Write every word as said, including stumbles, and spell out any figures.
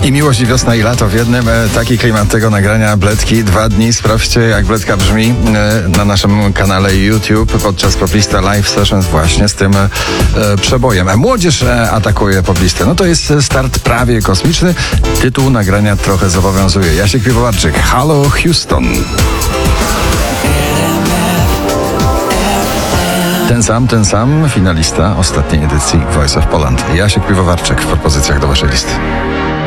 I miłość, i wiosna, i lato w jednym. E, taki klimat tego nagrania Bledki. Dwa dni. Sprawdźcie, jak Bledka brzmi e, na naszym kanale YouTube podczas Poplista Live Sessions właśnie z tym e, przebojem. Młodzież e, atakuje Poplistę. No to jest start prawie kosmiczny. Tytuł nagrania trochę zobowiązuje. Jasiek Piwowarczyk. Halo Houston. Ten sam, ten sam finalista ostatniej edycji Voice of Poland. Jasiek Piwowarczyk w propozycjach do waszej listy.